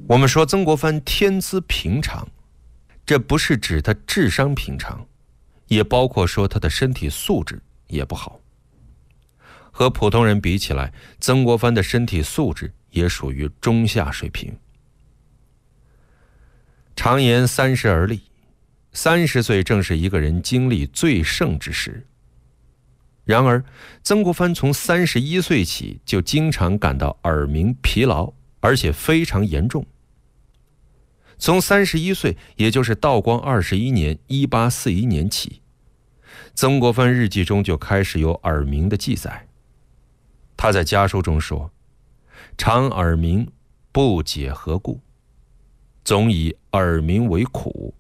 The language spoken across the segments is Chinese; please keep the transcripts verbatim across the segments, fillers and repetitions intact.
我们说曾国藩天资平常，这不是指他智商平常，也包括说他的身体素质也不好。和普通人比起来，曾国藩的身体素质也属于中下水平。常言三十而立，三十岁正是一个人精力最盛之时。然而，曾国藩从三十一岁起就经常感到耳鸣疲劳，而且非常严重。从三十一岁，也就是道光二十一年（一八四一年）起，曾国藩日记中就开始有耳鸣的记载。他在家书中说：“常耳鸣，不解何故，总以耳鸣为苦。”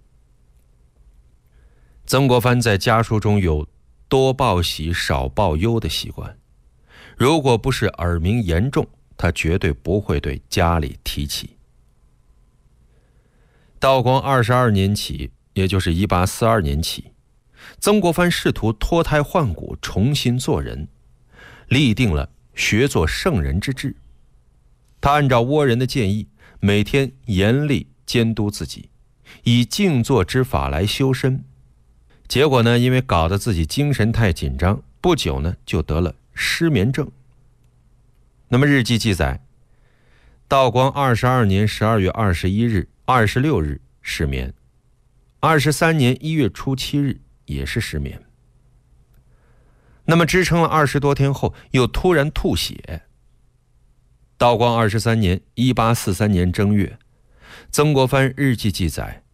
曾国藩在家书中有多报喜少报忧的习惯，如果不是耳鸣严重，他绝对不会对家里提起。道光二十二年起，也就是一八四二年起，曾国藩试图脱胎换骨，重新做人，立定了学做圣人之志。他按照倭人的建议，每天严厉监督自己，以静坐之法来修身。结果呢，因为搞得自己精神太紧张，不久呢就得了失眠症。那么日记记载，道光二十二年十二月二十一日、二十六日失眠，二十三年一月初七日也是失眠。那么支撑了二十多天后，又突然吐血。道光二十三年（一八四三年）正月，曾国藩日记记载，